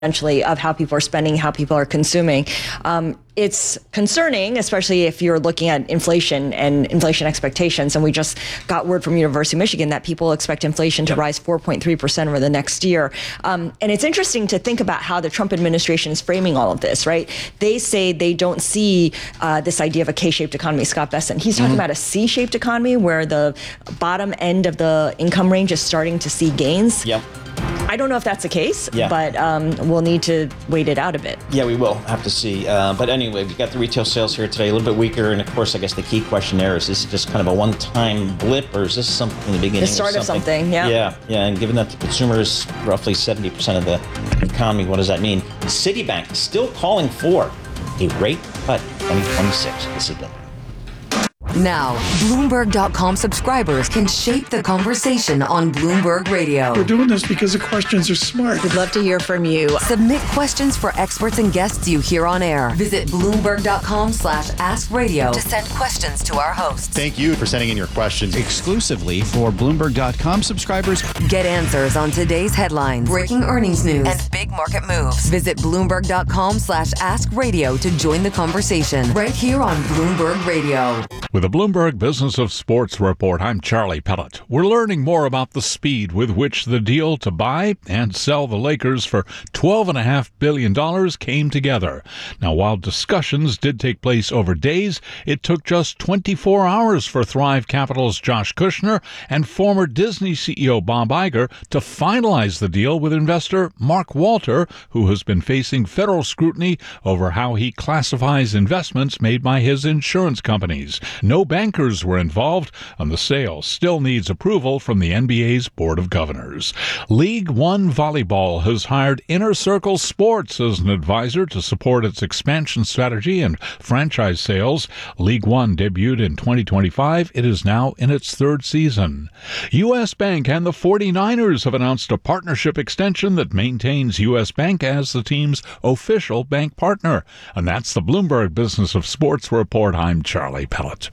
of how people are spending, how people are consuming. It's concerning, especially if you're looking at inflation and inflation expectations. And we just got word from University of Michigan that people expect inflation to rise 4.3% over the next year. And it's interesting to think about how the Trump administration is framing all of this, right? They say they don't see this idea of a K-shaped economy. Scott Bessent, he's talking about a C-shaped economy where the bottom end of the income range is starting to see gains. Yep. I don't know if that's the case, but we'll need to wait it out a bit. Yeah, we will have to see. But anyway, we got the retail sales here today, a little bit weaker. And of course, I guess the key question there is this just kind of a one-time blip, or is this something in the beginning? The start of something, Yeah. And given that the consumer is roughly 70% of the economy, what does that mean? Citibank still calling for a rate cut 2026. This is Bill. Now, Bloomberg.com subscribers can shape the conversation on Bloomberg Radio. We're doing this because the questions are smart. We'd love to hear from you. Submit questions for experts and guests you hear on air. Visit Bloomberg.com/askradio to send questions to our hosts. Thank you for sending in your questions exclusively for Bloomberg.com subscribers. Get answers on today's headlines, breaking earnings news, and big market moves. Visit Bloomberg.com/askradio to join the conversation right here on Bloomberg Radio. With the Bloomberg Business of Sports report, I'm Charlie Pellet. We're learning more about the speed with which the deal to buy and sell the Lakers for $12.5 billion came together. Now, while discussions did take place over days, it took just 24 hours for Thrive Capital's Josh Kushner and former Disney CEO Bob Iger to finalize the deal with investor Mark Walter, who has been facing federal scrutiny over how he classifies investments made by his insurance companies. No bankers were involved, and the sale still needs approval from the NBA's Board of Governors. League One Volleyball has hired Inner Circle Sports as an advisor to support its expansion strategy and franchise sales. League One debuted in 2025. It is now in its third season. U.S. Bank and the 49ers have announced a partnership extension that maintains U.S. Bank as the team's official bank partner. And that's the Bloomberg Business of Sports report. I'm Charlie Pellet.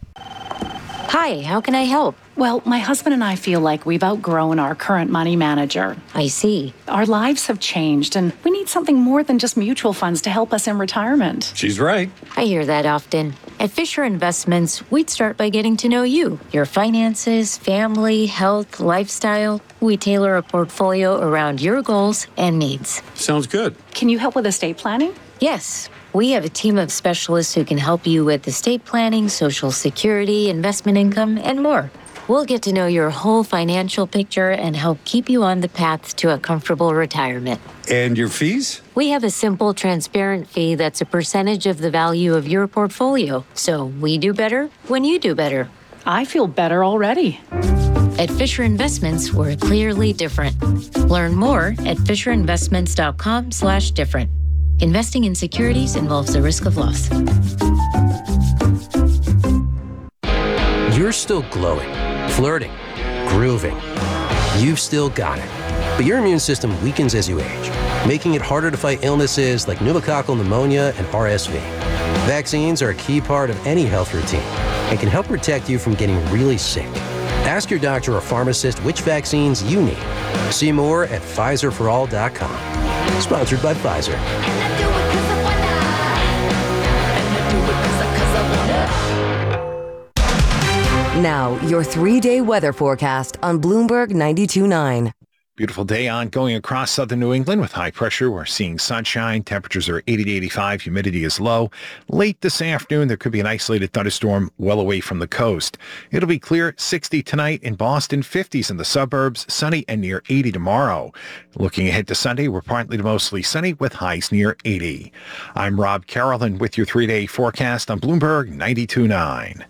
Hi, how can I help? Well, my husband and I feel like we've outgrown our current money manager. I see. Our lives have changed, and we need something more than just mutual funds to help us in retirement. She's right. I hear that often. At Fisher Investments, we'd start by getting to know you, your finances, family, health, lifestyle. We tailor a portfolio around your goals and needs. Sounds good. Can you help with estate planning? Yes. We have a team of specialists who can help you with estate planning, Social Security, investment income, and more. We'll get to know your whole financial picture and help keep you on the path to a comfortable retirement. And your fees? We have a simple, transparent fee that's a percentage of the value of your portfolio. So we do better when you do better. I feel better already. At Fisher Investments, we're clearly different. Learn more at FisherInvestments.com/different. Investing in securities involves the risk of loss. You're still glowing, flirting, grooving. You've still got it. But your immune system weakens as you age, making it harder to fight illnesses like pneumococcal pneumonia and RSV. Vaccines are a key part of any health routine and can help protect you from getting really sick. Ask your doctor or pharmacist which vaccines you need. See more at PfizerForAll.com. Sponsored by Pfizer. Now, your 3-day weather forecast on Bloomberg 92.9. Beautiful day ongoing across southern New England with high pressure. We're seeing sunshine. Temperatures are 80 to 85. Humidity is low. Late this afternoon, there could be an isolated thunderstorm well away from the coast. It'll be clear 60 tonight in Boston, 50s in the suburbs, sunny and near 80 tomorrow. Looking ahead to Sunday, we're partly to mostly sunny with highs near 80. I'm Rob Carrollton with your 3-day forecast on Bloomberg 92.9.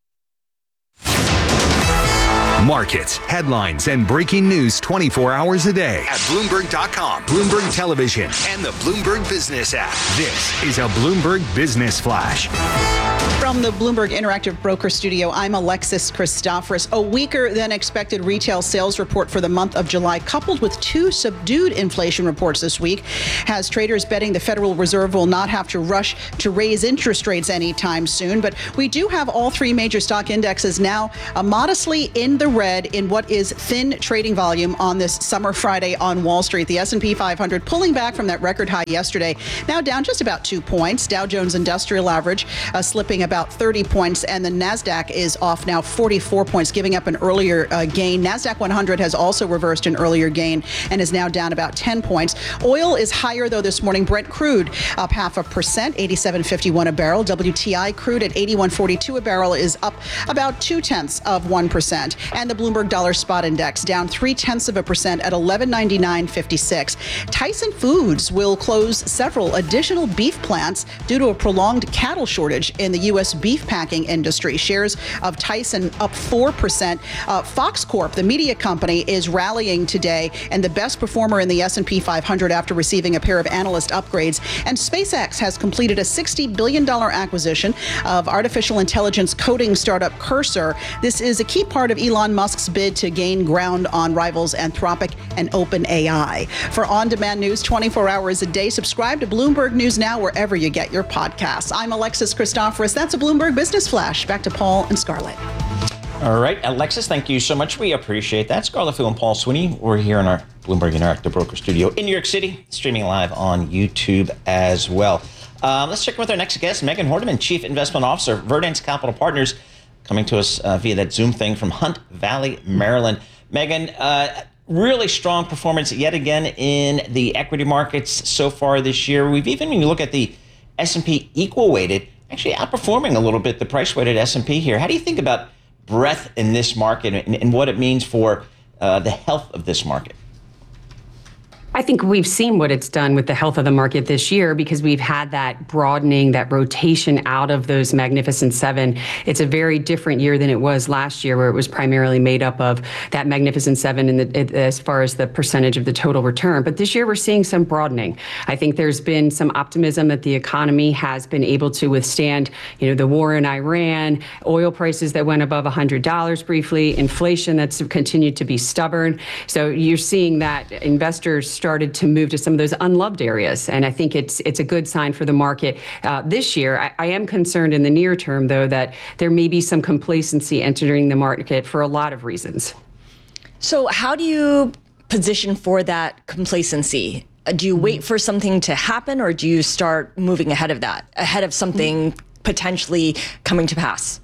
Markets, headlines, and breaking news 24 hours a day at Bloomberg.com, Bloomberg Television, and the Bloomberg Business app. This is a Bloomberg Business Flash. From the Bloomberg Interactive Broker Studio, I'm Alexis Christoforous. A weaker than expected retail sales report for the month of July, coupled with 2 subdued inflation reports this week, has traders betting the Federal Reserve will not have to rush to raise interest rates anytime soon. But we do have all 3 major stock indexes now modestly in the the red in what is thin trading volume on this summer Friday on Wall Street. The S&P 500 pulling back from that record high yesterday, now down just about 2 points. Dow Jones Industrial Average slipping about 30 points, and the NASDAQ is off now 44 points, giving up an earlier gain. NASDAQ 100 has also reversed an earlier gain and is now down about 10 points. Oil is higher, though, this morning. Brent crude up 0.5%, 87.51 a barrel. WTI crude at 81.42 a barrel is up about 0.2%. And the Bloomberg Dollar Spot Index down 0.3% at 1199.56. Tyson Foods will close several additional beef plants due to a prolonged cattle shortage in the U.S. beef packing industry. Shares of Tyson up 4%. Fox Corp, the media company, is rallying today and the best performer in the S&P 500 after receiving a pair of analyst upgrades. And SpaceX has completed a $60 billion acquisition of artificial intelligence coding startup Cursor. This is a key part of Elon Musk's bid to gain ground on rivals Anthropic and OpenAI. For on-demand news 24 hours a day, subscribe to Bloomberg News Now wherever you get your podcasts. I'm Alexis Christoforous. That's a Bloomberg Business Flash. Back to Paul and Scarlett. All right, Alexis, thank you so much. We appreciate that. Scarlett Fu and Paul Sweeney, we're here in our Bloomberg Interactive Broker Studio in New York City, streaming live on YouTube as well. Let's check with our next guest, Megan Hordeman, Chief Investment Officer, Verdance Capital Partners, coming to us via that Zoom thing from Hunt Valley, Maryland. Megan, really strong performance yet again in the equity markets so far this year. We've even, when you look at the S&P equal weighted, actually outperforming a little bit the price weighted S&P here. How do you think about breadth in this market and what it means for the health of this market? I think we've seen what it's done with the health of the market this year because we've had that broadening, that rotation out of those Magnificent Seven. It's a very different year than it was last year, where it was primarily made up of that Magnificent Seven as far as the percentage of the total return. But this year we're seeing some broadening. I think there's been some optimism that the economy has been able to withstand, the war in Iran, oil prices that went above $100 briefly, inflation that's continued to be stubborn. So you're seeing that investors started to move to some of those unloved areas. And I think it's a good sign for the market this year. I am concerned in the near term, though, that there may be some complacency entering the market for a lot of reasons. So how do you position for that complacency? Do you wait for something to happen, or do you start moving ahead of that, ahead of something potentially coming to pass?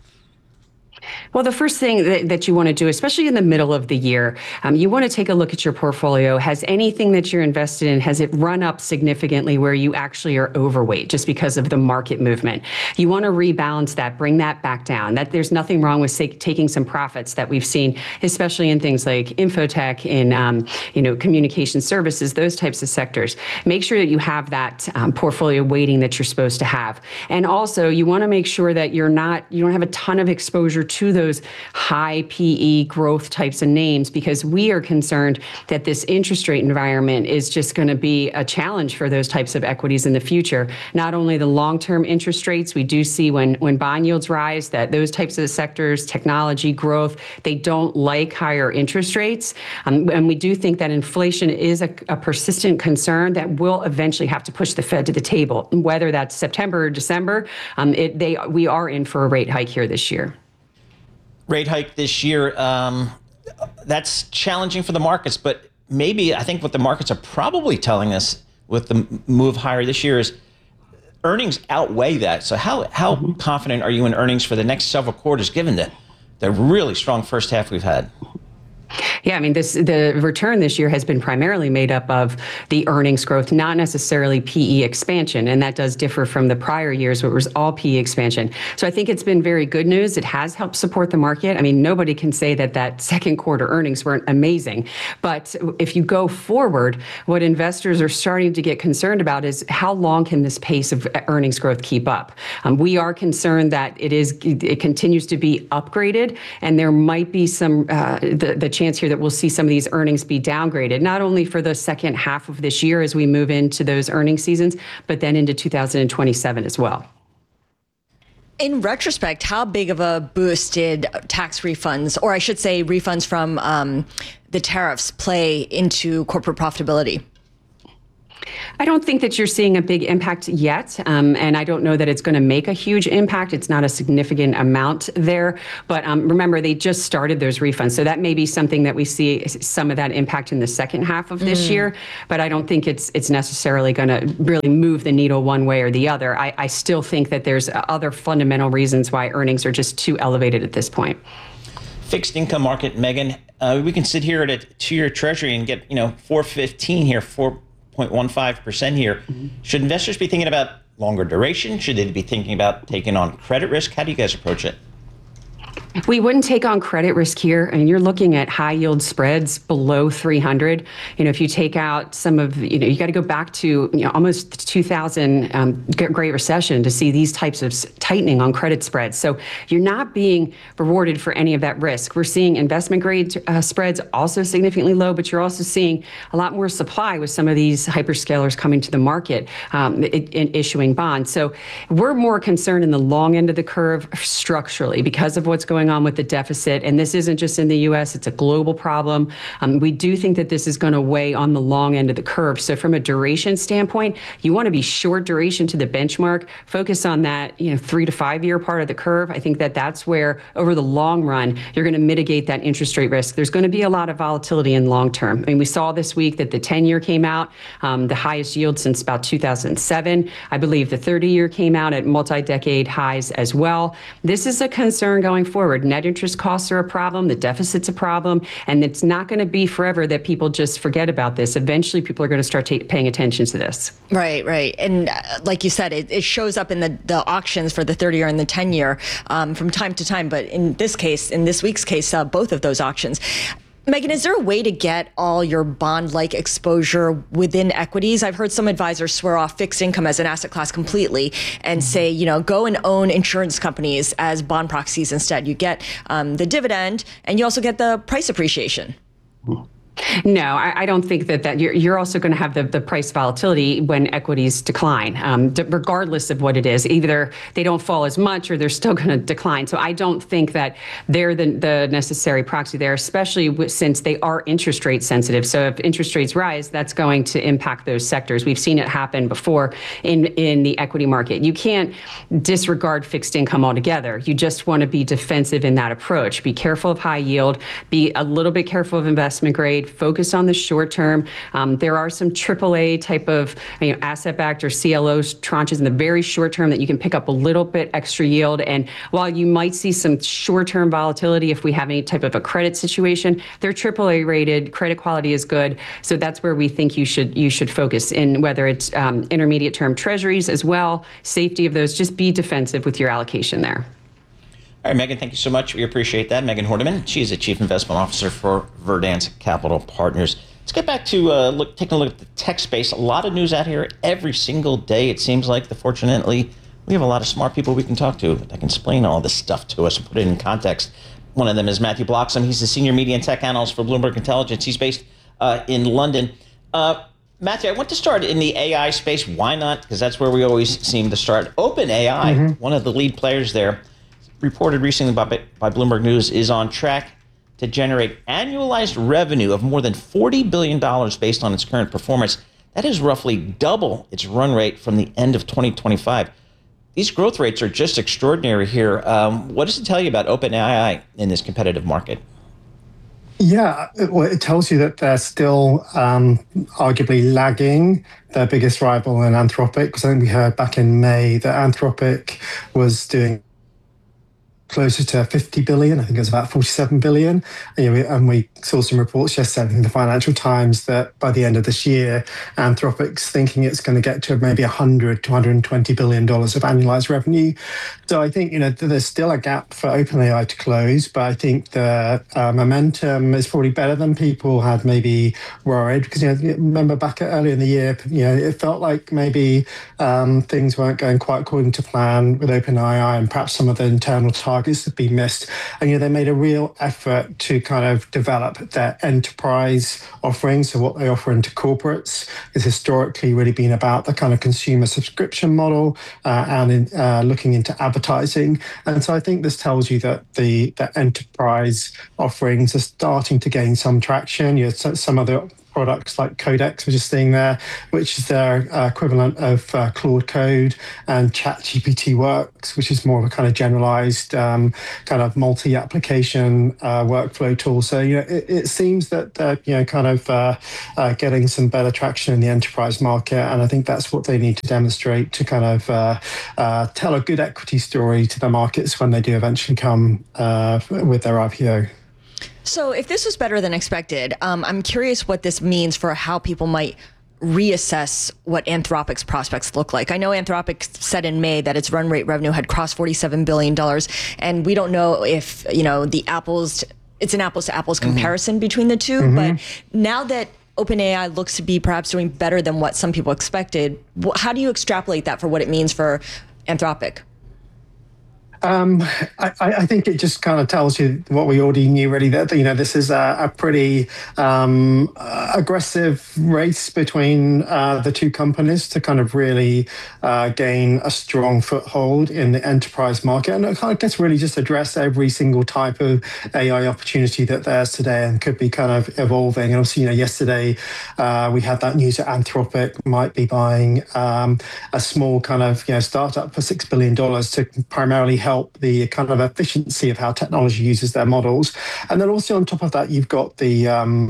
Well, the first thing that you want to do, especially in the middle of the year, you want to take a look at your portfolio. Has anything that you're invested in, has it run up significantly where you actually are overweight just because of the market movement? You want to rebalance that, bring that back down. That there's nothing wrong with taking some profits that we've seen, especially in things like infotech, in communication services, those types of sectors. Make sure that you have that portfolio weighting that you're supposed to have. And also, you want to make sure that you don't have a ton of exposure to those high PE growth types of names, because we are concerned that this interest rate environment is just going to be a challenge for those types of equities in the future. Not only the long-term interest rates, we do see when bond yields rise that those types of sectors, technology, growth, they don't like higher interest rates. And we do think that inflation is a persistent concern that will eventually have to push the Fed to the table. Whether that's September or December, we are in for a rate hike here this year. Rate hike this year, that's challenging for the markets, but maybe I think what the markets are probably telling us with the move higher this year is earnings outweigh that. So how confident are you in earnings for the next several quarters, given the really strong first half we've had? Yeah, I mean, the return this year has been primarily made up of the earnings growth, not necessarily PE expansion. And that does differ from the prior years where it was all PE expansion. So I think it's been very good news. It has helped support the market. I mean, nobody can say that second quarter earnings weren't amazing. But if you go forward, what investors are starting to get concerned about is how long can this pace of earnings growth keep up? We are concerned that it continues to be upgraded, and there might be some the chance here that we'll see some of these earnings be downgraded, not only for the second half of this year as we move into those earnings seasons, but then into 2027 as well. In retrospect, how big of a boost did tax refunds, or I should say refunds from the tariffs, play into corporate profitability? I don't think that you're seeing a big impact yet, and I don't know that it's going to make a huge impact. It's not a significant amount there, but remember, they just started those refunds, so that may be something that we see some of that impact in the second half of this year, but I don't think it's necessarily going to really move the needle one way or the other. I still think that there's other fundamental reasons why earnings are just too elevated at this point. Fixed income market, Megan, we can sit here at a 2-year treasury and get 4.15 here, 4.15% here. Should investors be thinking about longer duration? Should they be thinking about taking on credit risk? How do you guys approach it? We wouldn't take on credit risk here. I mean, you're looking at high yield spreads below 300. If you take out some of, you got to go back to almost 2000 Great Recession to see these types of tightening on credit spreads. So you're not being rewarded for any of that risk. We're seeing investment grade spreads also significantly low, but you're also seeing a lot more supply with some of these hyperscalers coming to the market in issuing bonds. So we're more concerned in the long end of the curve structurally because of what's going on with the deficit. And this isn't just in the U.S., it's a global problem. We do think that this is going to weigh on the long end of the curve. So from a duration standpoint, you want to be short duration to the benchmark, focus on that 3 to 5 year part of the curve. I think that that's where over the long run, you're going to mitigate that interest rate risk. There's going to be a lot of volatility in long term. I mean, we saw this week that the 10-year came out, the highest yield since about 2007. I believe the 30-year came out at multi-decade highs as well. This is a concern going forward. Net interest costs are a problem, the deficit's a problem, and it's not going to be forever that people just forget about this. Eventually, people are going to start paying attention to this. Right. And like you said, it shows up in the auctions for the 30-year and the 10-year from time to time. But in this case, in this week's case, both of those auctions. Megan, is there a way to get all your bond-like exposure within equities? I've heard some advisors swear off fixed income as an asset class completely and say, go and own insurance companies as bond proxies instead. You get the dividend and you also get the price appreciation. No, I don't think that you're also going to have the price volatility when equities decline, regardless of what it is. Either they don't fall as much or they're still going to decline. So I don't think that they're the necessary proxy there, especially since they are interest rate sensitive. So if interest rates rise, that's going to impact those sectors. We've seen it happen before in the equity market. You can't disregard fixed income altogether. You just want to be defensive in that approach. Be careful of high yield, be a little bit careful of investment grade, focus on the short term. There are some AAA type of asset-backed or CLOs tranches in the very short term that you can pick up a little bit extra yield. And while you might see some short-term volatility if we have any type of a credit situation, they're AAA rated, credit quality is good. So that's where we think you should focus in, whether it's intermediate term treasuries as well, safety of those, just be defensive with your allocation there. All right, Megan, thank you so much. We appreciate that. Megan Horniman, she's the Chief Investment Officer for Verdance Capital Partners. Let's get back to taking a look at the tech space. A lot of news out here every single day. It seems like, fortunately, we have a lot of smart people we can talk to that can explain all this stuff to us and put it in context. One of them is Matthew Bloxham. He's the Senior Media and Tech Analyst for Bloomberg Intelligence. He's based in London. Matthew, I want to start in the AI space. Why not? Because that's where we always seem to start. OpenAI, one of the lead players there, reported recently by Bloomberg News, is on track to generate annualized revenue of more than $40 billion based on its current performance. That is roughly double its run rate from the end of 2025. These growth rates are just extraordinary here. What does it tell you about OpenAI in this competitive market? Yeah, well, it tells you that they're still arguably lagging their biggest rival in Anthropic, because I think we heard back in May that Anthropic was doing closer to 50 billion. I think it was about 47 billion. And we saw some reports yesterday in the Financial Times that by the end of this year, Anthropic's thinking it's going to get to maybe 100 to 120 billion dollars of annualized revenue. So I think, there's still a gap for OpenAI to close, but I think the momentum is probably better than people had maybe worried, because, remember back earlier in the year, it felt like maybe things weren't going quite according to plan with OpenAI, and perhaps some of the internal targets have been missed. And they made a real effort to kind of develop their enterprise offerings. So what they offer into corporates is historically really been about the kind of consumer subscription model and looking into advertising. And so I think this tells you that the enterprise offerings are starting to gain some traction. Some of the products like Codex, which is sitting there, which is their equivalent of Claude Code, and ChatGPT Works, which is more of a kind of generalized kind of multi-application workflow tool. So, it seems that they're, kind of getting some better traction in the enterprise market. And I think that's what they need to demonstrate to kind of tell a good equity story to the markets when they do eventually come with their IPO. So if this was better than expected, I'm curious what this means for how people might reassess what Anthropic's prospects look like. I know Anthropic said in May that its run rate revenue had crossed $47 billion, and we don't know if, it's an apples to apples comparison between the two, but now that OpenAI looks to be perhaps doing better than what some people expected, how do you extrapolate that for what it means for Anthropic? I think it just kind of tells you what we already knew, really, that, this is a pretty aggressive race between the two companies to kind of really gain a strong foothold in the enterprise market. And I guess really just address every single type of AI opportunity that there's today and could be kind of evolving. And obviously, yesterday we had that news that Anthropic might be buying a small kind of startup for $6 billion to primarily help the kind of efficiency of how technology uses their models. And then also on top of that, you've got the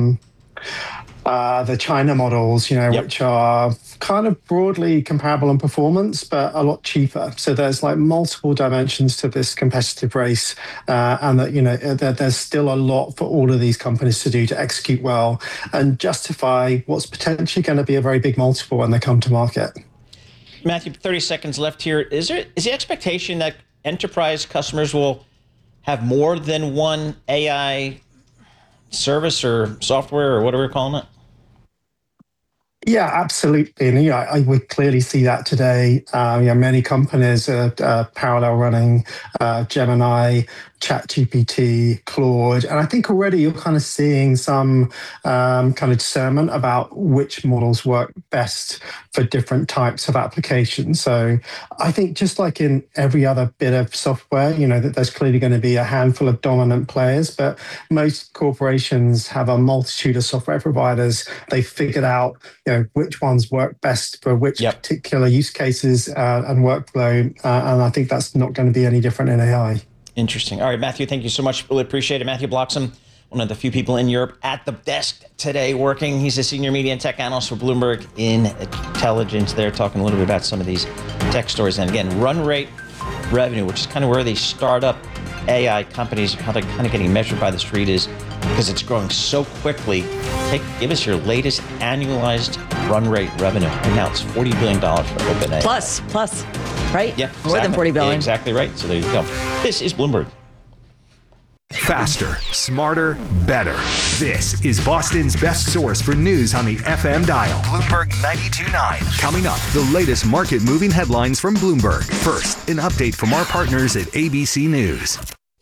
China models, which are kind of broadly comparable in performance, but a lot cheaper. So there's like multiple dimensions to this competitive race, and that, there's still a lot for all of these companies to do to execute well and justify what's potentially going to be a very big multiple when they come to market. Matthew, 30 seconds left here. Is the expectation that enterprise customers will have more than one AI service or software or whatever we're calling it? Yeah, absolutely. And we clearly see that today. Many companies are parallel running Gemini, ChatGPT, Claude. And I think already you're kind of seeing some kind of discernment about which models work best for different types of applications. So I think just like in every other bit of software, that there's clearly going to be a handful of dominant players, but most corporations have a multitude of software providers. They figured out, which ones work best for which particular use cases and workflow. And I think that's not going to be any different in AI. Interesting. All right, Matthew, thank you so much. Really appreciate it. Matthew Bloxham, one of the few people in Europe at the desk today working. He's a senior media and tech analyst for Bloomberg Intelligence. They're talking a little bit about some of these tech stories. And again, run rate revenue, which is kind of where these startup AI companies, how they're kind of getting measured by the street, is because it's growing so quickly. Give us your latest annualized run rate revenue. And now it's $40 billion for OpenAI. Plus, right? Yeah, more than $40 billion. Yeah, exactly right. So there you go. This is Bloomberg. Faster, smarter, better. This is Boston's best source for news on the FM dial. Bloomberg 92.9. Coming up, the latest market-moving headlines from Bloomberg. First, an update from our partners at ABC News.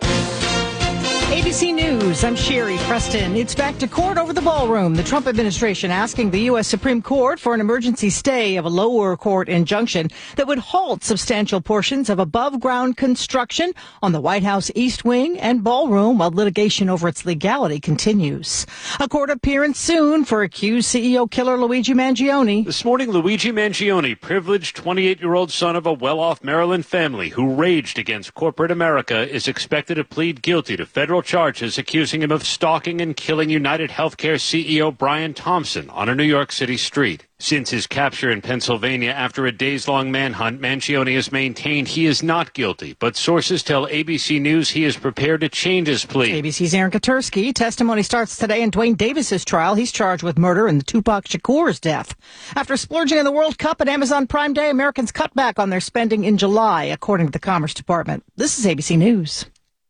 ABC News, I'm Sherry Preston. It's back to court over the ballroom. The Trump administration asking the U.S. Supreme Court for an emergency stay of a lower court injunction that would halt substantial portions of above-ground construction on the White House East Wing and ballroom while litigation over its legality continues. A court appearance soon for accused CEO killer Luigi Mangione. This morning, Luigi Mangione, privileged 28-year-old son of a well-off Maryland family who raged against corporate America, is expected to plead guilty to federal charges accusing him of stalking and killing United Healthcare CEO Brian Thompson on a New York City street. Since his capture in Pennsylvania after a days-long manhunt, Mangione has maintained he is not guilty, but sources tell ABC News he is prepared to change his plea. ABC's Aaron Katursky. Testimony starts today in Dwayne Davis's trial. He's charged with murder in the Tupac Shakur's death. After splurging in the World Cup and Amazon Prime Day, Americans cut back on their spending in July, according to the Commerce Department. This is ABC News.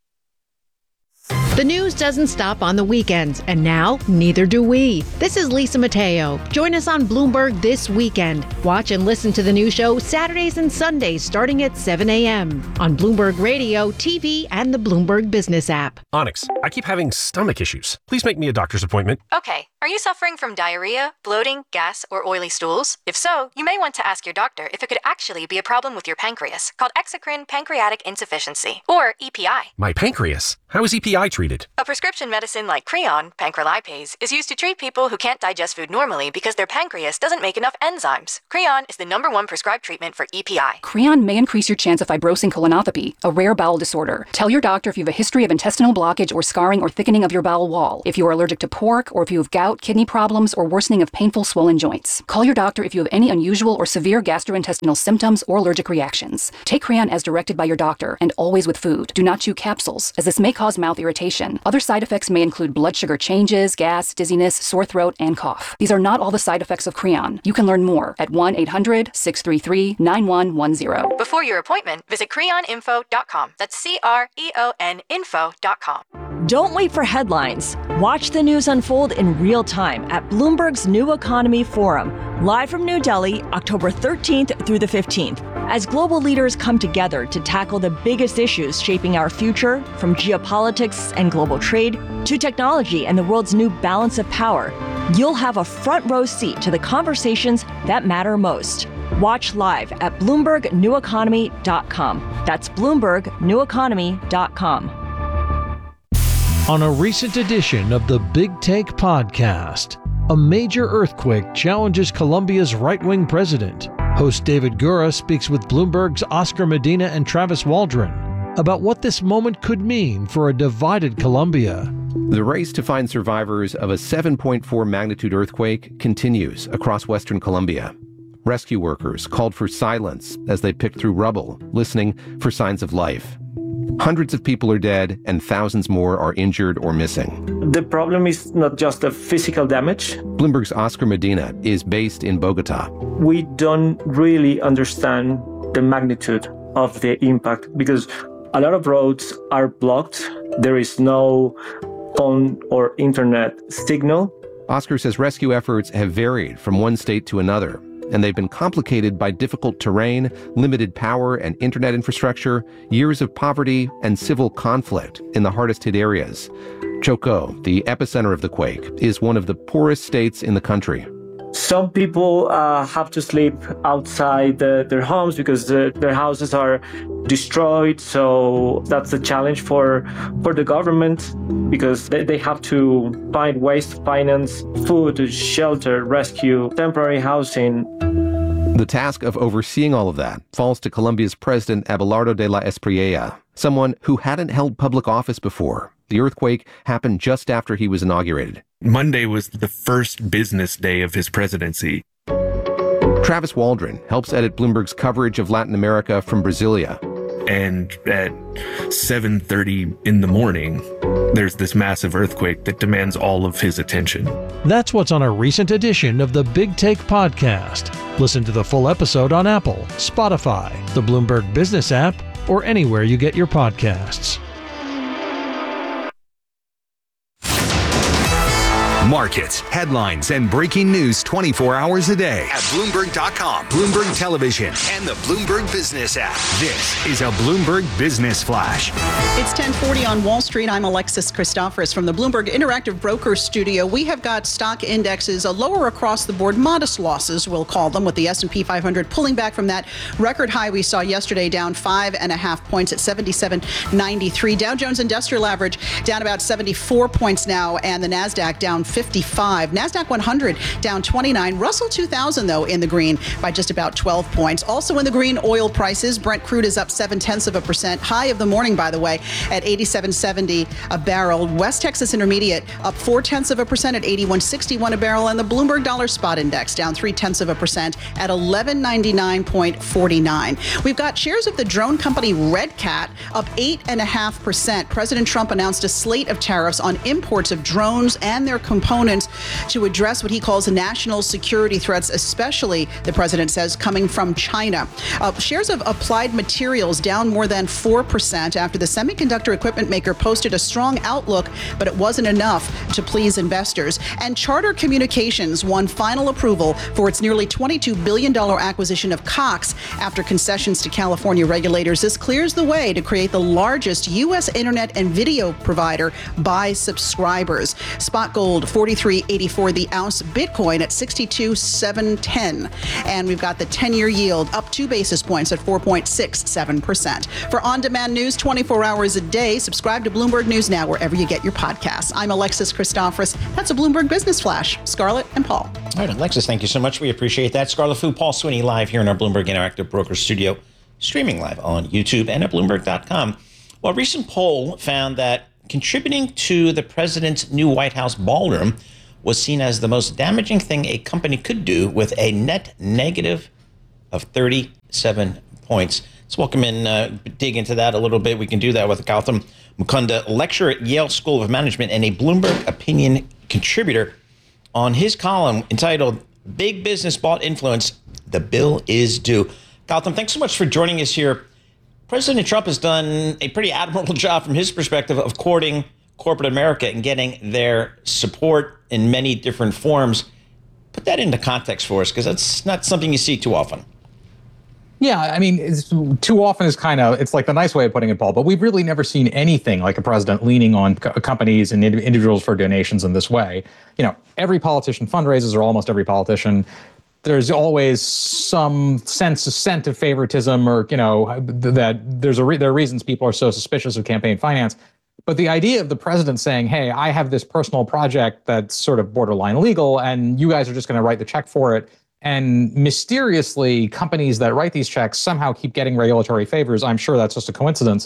The news doesn't stop on the weekends, and now neither do we. This is Lisa Mateo. Join us on Bloomberg this weekend. Watch and listen to the new show Saturdays and Sundays starting at 7 a.m. on Bloomberg Radio, TV, and the Bloomberg Business app. Onyx, I keep having stomach issues. Please make me a doctor's appointment. Okay. Are you suffering from diarrhea, bloating, gas, or oily stools? If so, you may want to ask your doctor if it could actually be a problem with your pancreas, called exocrine pancreatic insufficiency, or EPI. My pancreas? How is EPI treated? needed. A prescription medicine like Creon, pancrelipase, is used to treat people who can't digest food normally because their pancreas doesn't make enough enzymes. Creon is the #1 prescribed treatment for EPI. Creon may increase your chance of fibrosing colonopathy, a rare bowel disorder. Tell your doctor if you have a history of intestinal blockage or scarring or thickening of your bowel wall, if you are allergic to pork, or if you have gout, kidney problems, or worsening of painful swollen joints. Call your doctor if you have any unusual or severe gastrointestinal symptoms or allergic reactions. Take Creon as directed by your doctor, and always with food. Do not chew capsules, as this may cause mouth irritation. Other side effects may include blood sugar changes, gas, dizziness, sore throat, and cough. These are not all the side effects of Creon. You can learn more at 1-800-633-9110. Before your appointment, visit creoninfo.com. That's CREON info.com. Don't wait for headlines. Watch the news unfold in real time at Bloomberg's New Economy Forum, live from New Delhi, October 13th through the 15th, as global leaders come together to tackle the biggest issues shaping our future, from geopolitics and global trade to technology and the world's new balance of power. You'll have a front row seat to the conversations that matter most. Watch live at BloombergNewEconomy.com. That's BloombergNewEconomy.com. On a recent edition of the Big Take podcast, a major earthquake challenges Colombia's right-wing president. Host David Gura speaks with Bloomberg's Oscar Medina and Travis Waldron about what this moment could mean for a divided Colombia. The race to find survivors of a 7.4 magnitude earthquake continues across western Colombia. Rescue workers called for silence as they picked through rubble, listening for signs of life. Hundreds of people are dead and thousands more are injured or missing. The problem is not just the physical damage. Bloomberg's Oscar Medina is based in Bogota. We don't really understand the magnitude of the impact because a lot of roads are blocked. There is no phone or internet signal. Oscar says rescue efforts have varied from one state to another, and they've been complicated by difficult terrain, limited power and internet infrastructure, years of poverty, and civil conflict in the hardest hit areas. Chocó, the epicenter of the quake, is one of the poorest states in the country. Some people have to sleep outside their homes because their houses are destroyed. So that's a challenge for the government because they have to find ways to finance food, shelter, rescue, temporary housing. The task of overseeing all of that falls to Colombia's president, Abelardo de la Espriella, someone who hadn't held public office before. The earthquake happened just after he was inaugurated. Monday was the first business day of his presidency. Travis Waldron helps edit Bloomberg's coverage of Latin America from Brasilia. And at 7:30 in the morning, there's this massive earthquake that demands all of his attention. That's what's on a recent edition of the Big Take podcast. Listen to the full episode on Apple, Spotify, the Bloomberg Business app, or anywhere you get your podcasts. Markets, headlines, and breaking news 24 hours a day at Bloomberg.com, Bloomberg Television, and the Bloomberg Business app. This is a Bloomberg Business Flash. It's 10:40 on Wall Street. I'm Alexis Christoforous from the Bloomberg Interactive Broker Studio. We have got stock indexes lower across the board, modest losses, we'll call them, with the S&P 500 pulling back from that record high we saw yesterday, down 5.5 points at 77.93. Dow Jones Industrial Average down about 74 points now, and the NASDAQ down 55. NASDAQ 100 down 29. Russell 2000, though, in the green by just about 12 points. Also in the green, oil prices. Brent crude is up 0.7%. High of the morning, by the way, at 87.70 a barrel. West Texas Intermediate up 0.4% at 81.61 a barrel. And the Bloomberg Dollar Spot Index down 0.3% at 1199.49. We've got shares of the drone company Red Cat up 8.5%. President Trump announced a slate of tariffs on imports of drones and their components to address what he calls national security threats, especially, the president says, coming from China. Shares of Applied Materials down more than 4% after the semiconductor equipment maker posted a strong outlook, but it wasn't enough to please investors. And Charter Communications won final approval for its nearly $22 billion acquisition of Cox after concessions to California regulators. This clears the way to create the largest U.S. internet and video provider by subscribers. Spot gold 43.84 the ounce. Bitcoin at 62,710. And we've got the 10-year yield up 2 basis points at 4.67%. For on-demand news 24 hours a day, subscribe to Bloomberg News Now wherever you get your podcasts. I'm Alexis Christoforous. That's a Bloomberg Business Flash. Scarlett and Paul. All right, Alexis, thank you so much. We appreciate that. Scarlett Fu, Paul Sweeney, live here in our Bloomberg Interactive Broker Studio, streaming live on YouTube and at Bloomberg.com. Well, a recent poll found that contributing to the president's new White House ballroom was seen as the most damaging thing a company could do, with a net negative of 37 points. Let's welcome in, dig into that a little bit. We can do that with Gautam Mukunda, lecturer at Yale School of Management and a Bloomberg opinion contributor, on his column entitled Big Business Bought Influence, the Bill is Due. Gautam, thanks so much for joining us here. President Trump has done a pretty admirable job from his perspective of courting corporate America and getting their support in many different forms. Put that into context for us, because that's not something you see too often. Yeah, I mean, too often is it's like the nice way of putting it, Paul, but we've really never seen anything like a president leaning on companies and individuals for donations in this way. You know, every politician fundraises, or almost every politician. There's always some scent of favoritism, or, you know, that there are reasons people are so suspicious of campaign finance. But the idea of the president saying, hey, I have this personal project that's sort of borderline illegal, and you guys are just going to write the check for it, and mysteriously companies that write these checks somehow keep getting regulatory favors. I'm sure that's just a coincidence.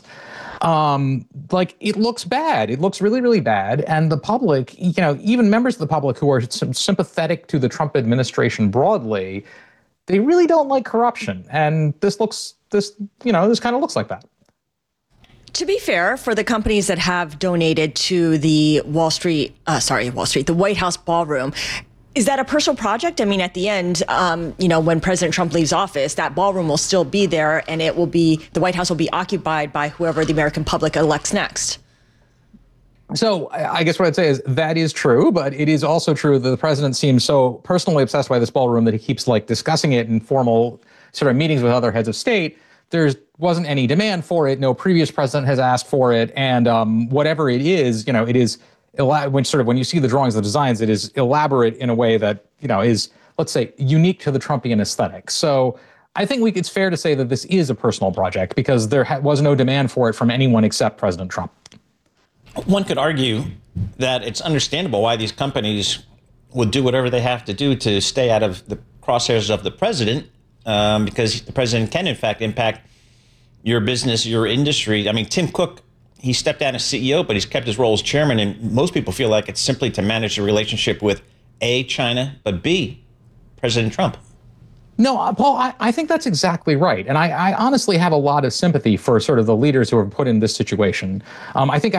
It looks bad. It looks really, really bad. And the public, you know, even members of the public who are sympathetic to the Trump administration broadly, they really don't like corruption. And this kind of looks like that. To be fair, for the companies that have donated to the the White House ballroom, is that a personal project? I mean, at the end, when President Trump leaves office, that ballroom will still be there, and the White House will be occupied by whoever the American public elects next. So I guess what I'd say is that is true, but it is also true that the president seems so personally obsessed by this ballroom that he keeps discussing it in formal sort of meetings with other heads of state. There wasn't any demand for it. No previous president has asked for it, and whatever it is, it is. When you see the drawings, the designs, it is elaborate in a way that, is, let's say, unique to the Trumpian aesthetic. So I think it's fair to say that this is a personal project, because there was no demand for it from anyone except President Trump. One could argue that it's understandable why these companies would do whatever they have to do to stay out of the crosshairs of the president, because the president can, in fact, impact your business, your industry. I mean, Tim Cook, he stepped down as CEO, but he's kept his role as chairman. And most people feel like it's simply to manage the relationship with A, China, but B, President Trump. No, Paul, I think that's exactly right. And I honestly have a lot of sympathy for sort of the leaders who are put in this situation. I think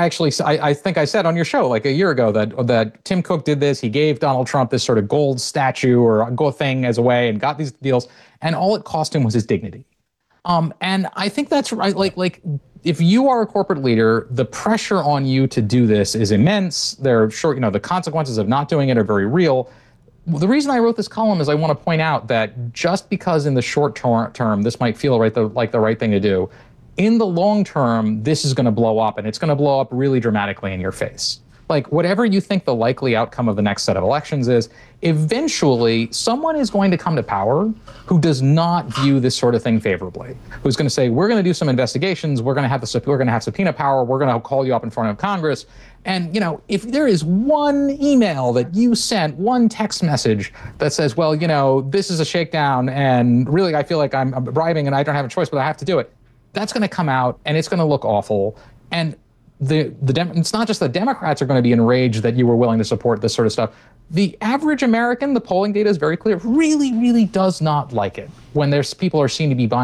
I said on your show like a year ago that Tim Cook did this. He gave Donald Trump this sort of gold statue or gold thing as a way and got these deals. And all it cost him was his dignity. And I think that's right. Like if you are a corporate leader, the pressure on you to do this is immense. The consequences of not doing it are very real. The reason I wrote this column is I want to point out that just because in the short term this might feel like the right thing to do, in the long term, this is going to blow up, and it's going to blow up really dramatically in your face. Like, whatever you think the likely outcome of the next set of elections is, eventually someone is going to come to power who does not view this sort of thing favorably, who's going to say, we're going to do some investigations, we're going to have subpoena power, we're going to call you up in front of Congress. And, if there is one email that you sent, one text message that says, well, this is a shakedown, and really I feel like I'm bribing and I don't have a choice, but I have to do it, that's going to come out and it's going to look awful. And it's not just the Democrats are going to be enraged that you were willing to support this sort of stuff. The average American, the polling data is very clear, really, really does not like it when people are seen to be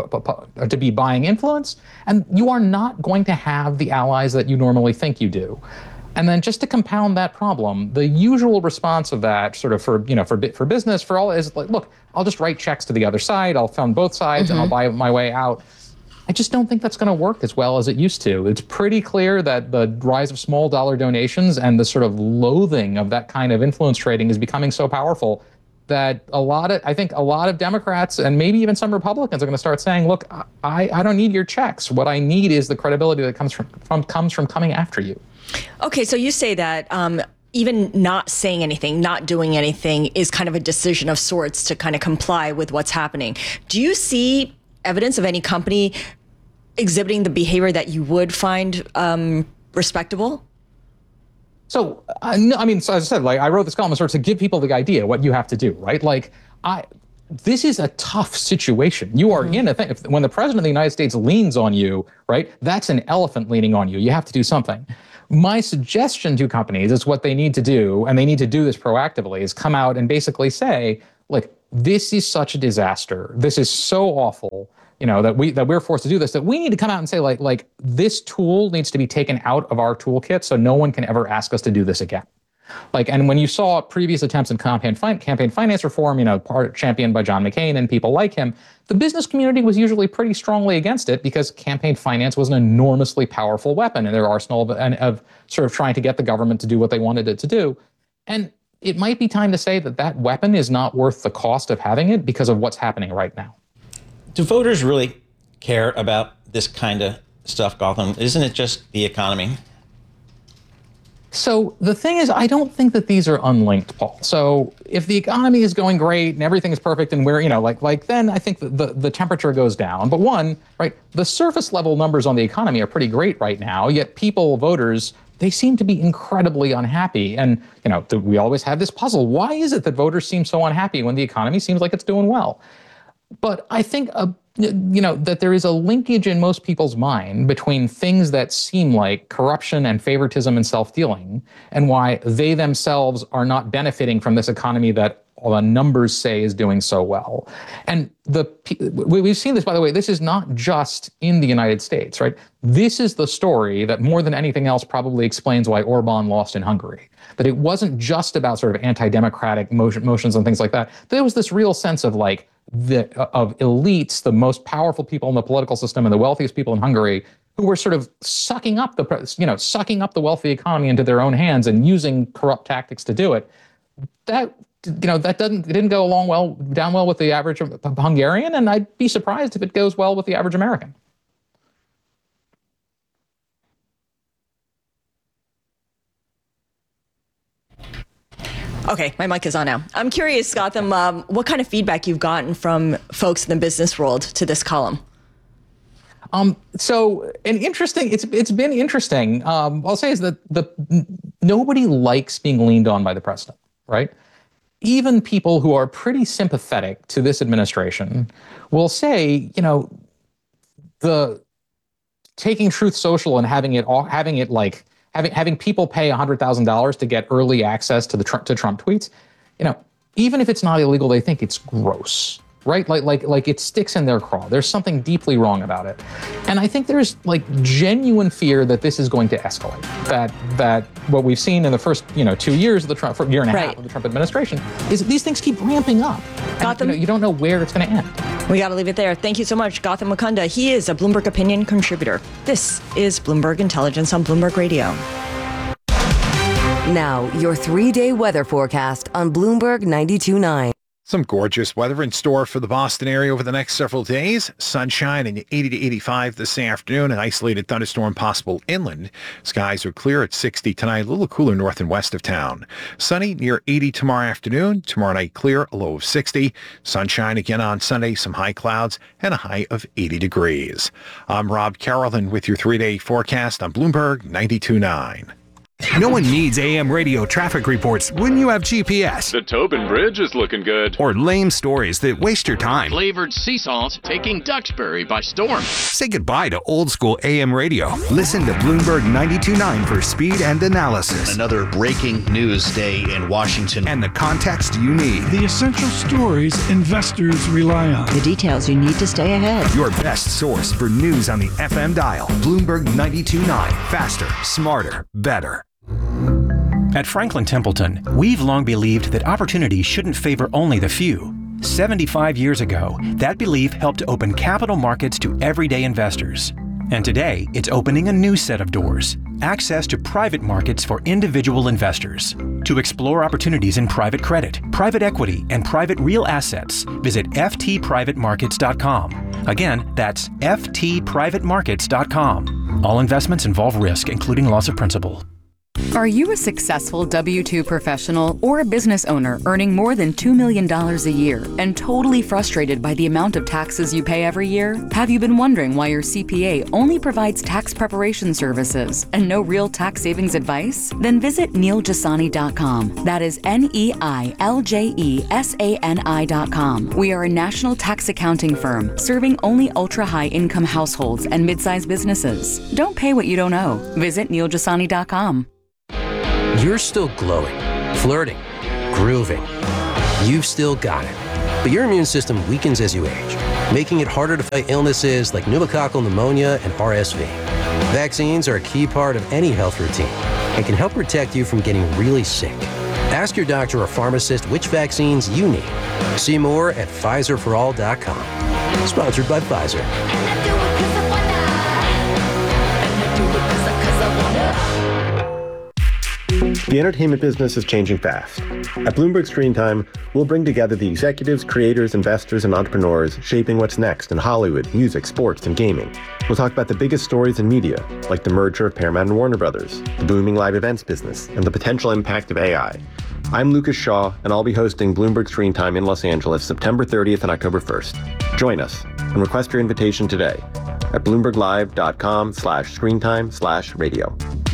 buying influence, and you are not going to have the allies that you normally think you do. And then just to compound that problem, the usual response of that sort of for business, for all, is like, look, I'll just write checks to the other side, I'll fund both sides, and I'll buy my way out. I just don't think that's going to work as well as it used to. It's pretty clear that the rise of small dollar donations and the sort of loathing of that kind of influence trading is becoming so powerful that I think a lot of Democrats and maybe even some Republicans are going to start saying, look, I don't need your checks. What I need is the credibility that comes from coming after you. Okay, so you say that even not saying anything, not doing anything is kind of a decision of sorts to kind of comply with what's happening. Do you see evidence of any company exhibiting the behavior that you would find respectable? So, I mean, so as I said, like, I wrote this column sort of to give people the idea what you have to do, right? Like, this is a tough situation. You are in a thing. When the president of the United States leans on you, right, that's an elephant leaning on you. You have to do something. My suggestion to companies is what they need to do, and they need to do this proactively, is come out and basically say, like, this is such a disaster. This is so awful, you know, that we're forced to do this, that we need to come out and say, like this tool needs to be taken out of our toolkit so no one can ever ask us to do this again. Like, and when you saw previous attempts in campaign finance reform, you know, championed by John McCain and people like him, the business community was usually pretty strongly against it because campaign finance was an enormously powerful weapon in their arsenal of sort of trying to get the government to do what they wanted it to do. And it might be time to say that that weapon is not worth the cost of having it because of what's happening right now. Do voters really care about this kind of stuff, Gotham? Isn't it just the economy? So the thing is, I don't think that these are unlinked, Paul. So if the economy is going great and everything is perfect and we're, you know, like then I think the temperature goes down. But one, right, the surface level numbers on the economy are pretty great right now, yet voters, they seem to be incredibly unhappy. And, you know, we always have this puzzle. Why is it that voters seem so unhappy when the economy seems like it's doing well? But I think, you know, that there is a linkage in most people's mind between things that seem like corruption and favoritism and self-dealing and why they themselves are not benefiting from this economy that all the numbers say is doing so well. And we've seen this, by the way, this is not just in the United States, right? This is the story that more than anything else probably explains why Orban lost in Hungary. That it wasn't just about sort of anti-democratic motions and things like that. There was this real sense of like, of elites, the most powerful people in the political system and the wealthiest people in Hungary, who were sort of sucking up the wealthy economy into their own hands and using corrupt tactics to do it. That, you know, it didn't go down well with the average Hungarian, and I'd be surprised if it goes well with the average American. Okay, my mic is on now. I'm curious, Gotham, what kind of feedback you've gotten from folks in the business world to this column? So it's been interesting. I'll say is that nobody likes being leaned on by the president, right? Even people who are pretty sympathetic to this administration will say, you know, the taking Truth Social and having people pay $100,000 to get early access to Trump tweets, you know, even if it's not illegal, they think it's gross, right? Like it sticks in their craw. There's something deeply wrong about it. And I think there's like genuine fear that this is going to escalate, that what we've seen in the first, 2 years of the year and a half of the Trump administration is that these things keep ramping up. And, you don't know where it's going to end. We got to leave it there. Thank you so much, Gotham Mukunda. He is a Bloomberg Opinion contributor. This is Bloomberg Intelligence on Bloomberg Radio. Now, your 3-day weather forecast on Bloomberg 92.9. Some gorgeous weather in store for the Boston area over the next several days. Sunshine and 80 to 85 this afternoon. An isolated thunderstorm possible inland. Skies are clear at 60 tonight, a little cooler north and west of town. Sunny near 80 tomorrow afternoon. Tomorrow night clear, a low of 60. Sunshine again on Sunday, some high clouds and a high of 80 degrees. I'm Rob Carolyn with your 3-day forecast on Bloomberg 92.9. No one needs AM radio traffic reports when you have GPS. The Tobin Bridge is looking good. Or lame stories that waste your time. Flavored sea salt taking Duxbury by storm. Say goodbye to old school AM radio. Listen to Bloomberg 92.9 for speed and analysis. Another breaking news day in Washington. And the context you need. The essential stories investors rely on. The details you need to stay ahead. Your best source for news on the FM dial. Bloomberg 92.9. Faster, smarter, better. At Franklin Templeton, we've long believed that opportunity shouldn't favor only the few. 75 years ago, that belief helped open capital markets to everyday investors. And today, it's opening a new set of doors. Access to private markets for individual investors. To explore opportunities in private credit, private equity, and private real assets, visit ftprivatemarkets.com. Again, that's ftprivatemarkets.com. All investments involve risk, including loss of principal. Are you a successful W-2 professional or a business owner earning more than $2 million a year and totally frustrated by the amount of taxes you pay every year? Have you been wondering why your CPA only provides tax preparation services and no real tax savings advice? Then visit NeilJasani.com. That is NeilJasani.com. We are a national tax accounting firm serving only ultra-high income households and mid-sized businesses. Don't pay what you don't owe. Visit NeilJasani.com. You're still glowing, flirting, grooving. You've still got it. But your immune system weakens as you age, making it harder to fight illnesses like pneumococcal pneumonia and RSV. Vaccines are a key part of any health routine and can help protect you from getting really sick. Ask your doctor or pharmacist which vaccines you need. See more at PfizerForAll.com. Sponsored by Pfizer. The entertainment business is changing fast. At Bloomberg Screen Time, we'll bring together the executives, creators, investors, and entrepreneurs shaping what's next in Hollywood, music, sports, and gaming. We'll talk about the biggest stories in media, like the merger of Paramount and Warner Brothers, the booming live events business, and the potential impact of AI. I'm Lucas Shaw, and I'll be hosting Bloomberg Screen Time in Los Angeles September 30th and October 1st. Join us and request your invitation today at bloomberglive.com/screentime/radio.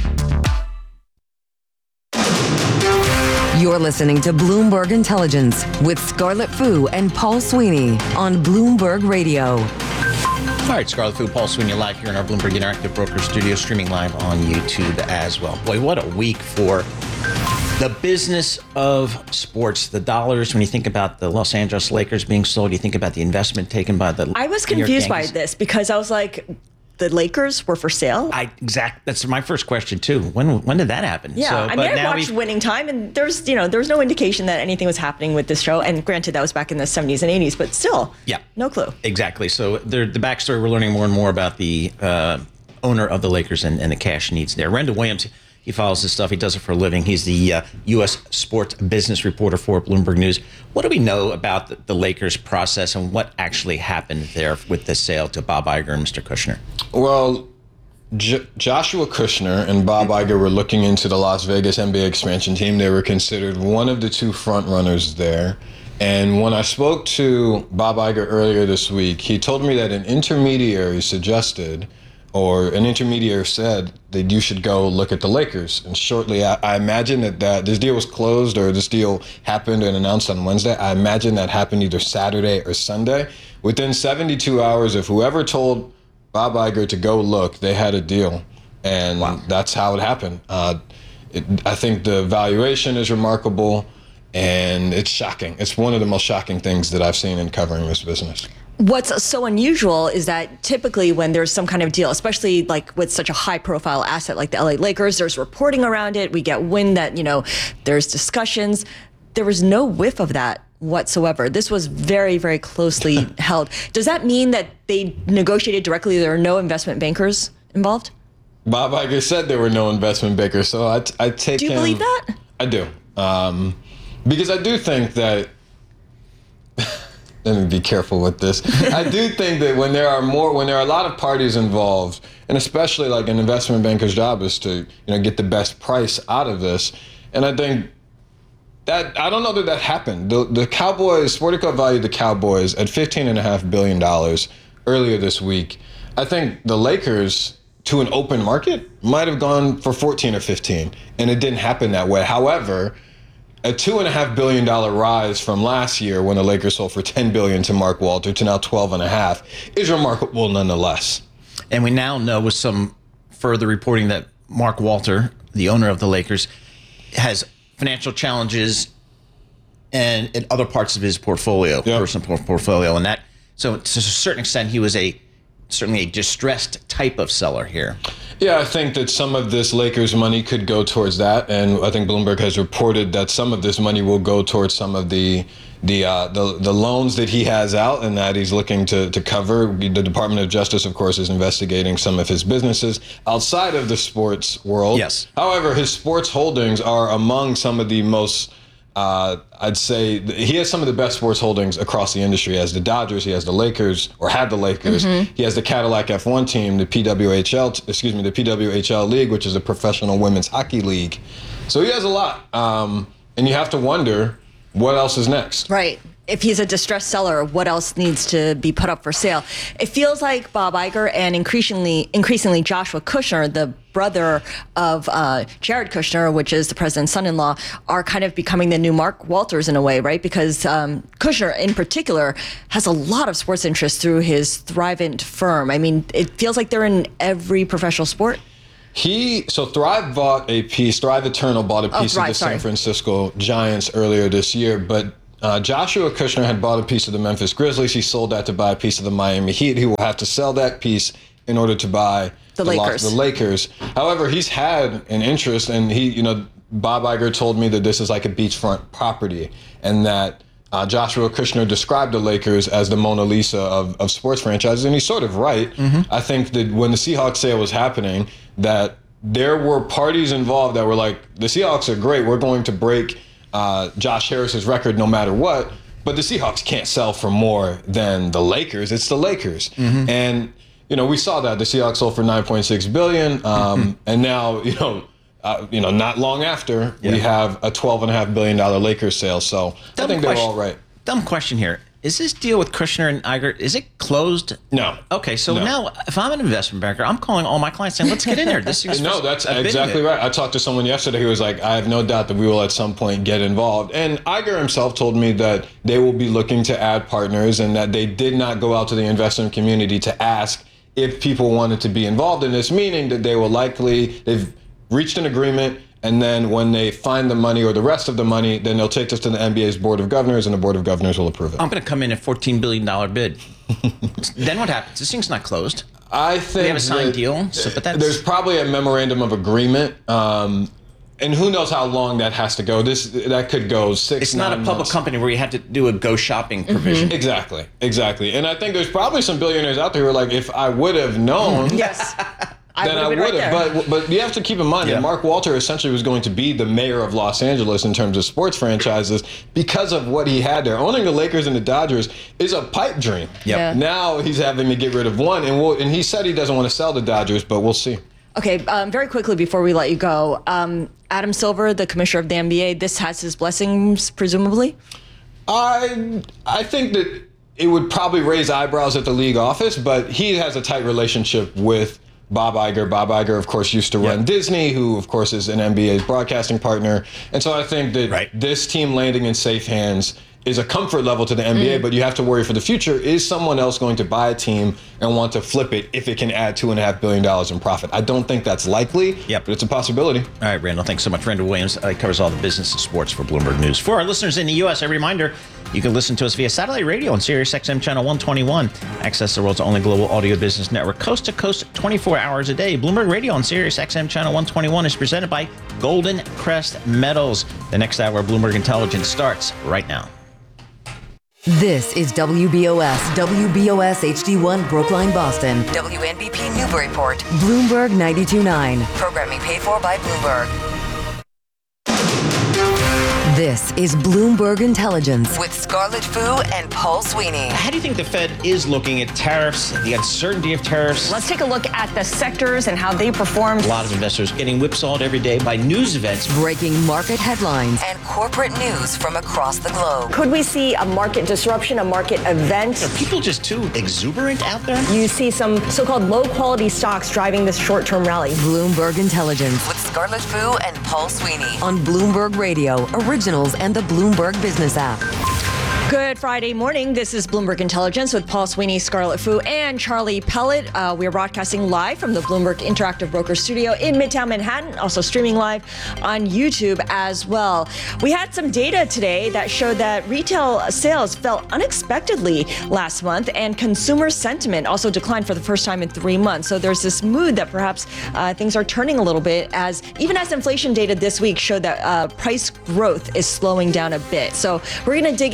You're listening to Bloomberg Intelligence with Scarlett Fu and Paul Sweeney on Bloomberg Radio. All right, Scarlett Fu, Paul Sweeney live here in our Bloomberg Interactive Broker Studio, streaming live on YouTube as well. Boy, what a week for the business of sports. The dollars, when you think about the Los Angeles Lakers being sold, you think about the investment taken by the I was New York confused by Yankees. this because I was like, the Lakers were for sale? That's my first question too. When did that happen? Yeah, I mean, I watched Winning Time, and there was no indication that anything was happening with this show. And granted, that was back in the 70s and 80s, but still, no clue. Exactly. So the backstory, we're learning more and more about the owner of the Lakers and the cash needs there. Rendell Williams, he follows this stuff. He does it for a living. He's the U.S. sports business reporter for Bloomberg News. What do we know about the Lakers process and what actually happened there with the sale to Bob Iger and Mr. Kushner? Well, Joshua Kushner and Bob Iger were looking into the Las Vegas NBA expansion team. They were considered one of the two front runners there. And when I spoke to Bob Iger earlier this week, he told me that an intermediary suggested, or an intermediary said, that you should go look at the Lakers. And shortly, I imagine that this deal was closed, or this deal happened and announced on Wednesday. I imagine that happened either Saturday or Sunday. Within 72 hours, if whoever told Bob Iger to go look, they had a deal. And that's how it happened. I think the valuation is remarkable, and it's shocking. It's one of the most shocking things that I've seen in covering this business. What's so unusual is that typically when there's some kind of deal, especially like with such a high profile asset like the LA Lakers, there's reporting around it. We get wind that, there's discussions. There was no whiff of that whatsoever. This was very, very closely held. Does that mean that they negotiated directly? There are no investment bankers involved? Bob Iger said there were no investment bankers, so I take him. Do you believe that? I do. Because I do think that, let me be careful with this. I do think that when there are a lot of parties involved, and especially like an investment banker's job is to, get the best price out of this. And I think that, I don't know that happened. The Cowboys, Sportico valued the Cowboys at $15.5 billion earlier this week. I think the Lakers, to an open market, might have gone for 14 or 15, and it didn't happen that way. However, a $2.5 billion rise from last year when the Lakers sold for $10 billion to Mark Walter to now $12.5 is remarkable nonetheless. And we now know with some further reporting that Mark Walter, the owner of the Lakers, has financial challenges and in other parts of his portfolio, personal portfolio, and that. So to a certain extent, he was certainly a distressed type of seller here. Yeah, I think that some of this Lakers money could go towards that, and I think Bloomberg has reported that some of this money will go towards some of the loans that he has out and that he's looking to cover. The Department of Justice, of course, is investigating some of his businesses outside of the sports world. Yes. However, his sports holdings are among some of the most I'd say he has some of the best sports holdings across the industry. He has the Dodgers, he has the Lakers, or had the Lakers. He has the Cadillac F1 team, the PWHL League, which is a professional women's hockey league. So he has a lot. And you have to wonder what else is next. Right. If he's a distressed seller, what else needs to be put up for sale? It feels like Bob Iger and increasingly Joshua Kushner, the brother of Jared Kushner, which is the president's son-in-law, are kind of becoming the new Mark Walters in a way, right? Because Kushner in particular has a lot of sports interest through his Thrivent firm. I mean, it feels like they're in every professional sport. Thrive bought a piece, Thrive Eternal bought a piece of the San Francisco Giants earlier this year, but Joshua Kushner had bought a piece of the Memphis Grizzlies. He sold that to buy a piece of the Miami Heat. He will have to sell that piece in order to buy the Lakers. However, he's had an interest, and Bob Iger told me that this is like a beachfront property, and that Joshua Kushner described the Lakers as the Mona Lisa of sports franchises, and he's sort of right. I think that when the Seahawks sale was happening, that there were parties involved that were like, the Seahawks are great, we're going to break Josh Harris's record no matter what, but the Seahawks can't sell for more than the Lakers. It's the Lakers. And, we saw that. The Seahawks sold for $9.6 billion. And now, not long after, we have a $12.5 billion Lakers sale. So I think they're all right. Dumb question here. Is this deal with Kushner and Iger, is it closed? No. Okay, so now if I'm an investment banker, I'm calling all my clients saying, let's get in there. No, that's exactly right. I talked to someone yesterday who was like, I have no doubt that we will at some point get involved. And Iger himself told me that they will be looking to add partners and that they did not go out to the investment community to ask if people wanted to be involved in this, meaning that they've reached an agreement, and then when they find the money or the rest of the money, then they'll take this to the NBA's Board of Governors, and the Board of Governors will approve it. I'm going to come in at $14 billion bid. Then what happens? This thing's not closed. I think they have a signed deal. There's probably a memorandum of agreement, and who knows how long that has to go. That could go 6 months. It's not a public company where you have to do a go shopping provision. Exactly. And I think there's probably some billionaires out there who are like, if I would have known. Yes. Then I would have. But you have to keep in mind that Mark Walter essentially was going to be the mayor of Los Angeles in terms of sports franchises because of what he had there. Owning the Lakers and the Dodgers is a pipe dream. Now he's having to get rid of one, and he said he doesn't want to sell the Dodgers, but we'll see. Okay, very quickly before we let you go, Adam Silver, the commissioner of the NBA, this has his blessings, presumably? I think that it would probably raise eyebrows at the league office, but he has a tight relationship with Bob Iger. Bob Iger, of course, used to run Disney, who, of course, is an NBA's broadcasting partner. And so I think that this team landing in safe hands is a comfort level to the NBA, but you have to worry for the future. Is someone else going to buy a team and want to flip it if it can add $2.5 billion in profit? I don't think that's likely, but it's a possibility. All right, Randall, thanks so much. Randall Williams covers all the business and sports for Bloomberg News. For our listeners in the U.S., a reminder, you can listen to us via satellite radio on Sirius XM Channel 121. Access the world's only global audio business network, coast to coast, 24 hours a day. Bloomberg Radio on Sirius XM Channel 121 is presented by Golden Crest Metals. The next hour of Bloomberg Intelligence starts right now. This is WBOS HD1 Brookline, Boston. WNBP Newburyport. Bloomberg 92.9. Programming paid for by Bloomberg. This is Bloomberg Intelligence with Scarlett Fu and Paul Sweeney. How do you think the Fed is looking at tariffs, the uncertainty of tariffs? Let's take a look at the sectors and how they performed. A lot of investors getting whipsawed every day by news events. Breaking market headlines and corporate news from across the globe. Could we see a market disruption, a market event? Are people just too exuberant out there? You see some so-called low-quality stocks driving this short-term rally. Bloomberg Intelligence with Scarlett Fu and Paul Sweeney on Bloomberg Radio, Originals and the Bloomberg Business app. Good Friday morning. This is Bloomberg Intelligence with Paul Sweeney, Scarlett Fu, and Charlie Pellet. We are broadcasting live from the Bloomberg Interactive Broker Studio in Midtown Manhattan, also streaming live on YouTube as well. We had some data today that showed that retail sales fell unexpectedly last month, and consumer sentiment also declined for the first time in 3 months. So there's this mood that perhaps things are turning a little bit, as even as inflation data this week showed that price growth is slowing down a bit. So we're going to dig into all of that